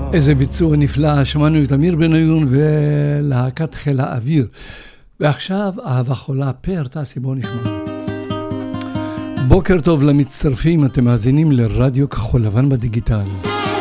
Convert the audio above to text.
איזה ביצוע נפלא, שמענו את אמיר בניון ולהקת חיל האוויר. ועכשיו אהבה חולה פרטסי, בוא נשמע. בוקר טוב למצטרפים, אתם מאזינים לרדיו כחול לבן בדיגיטל.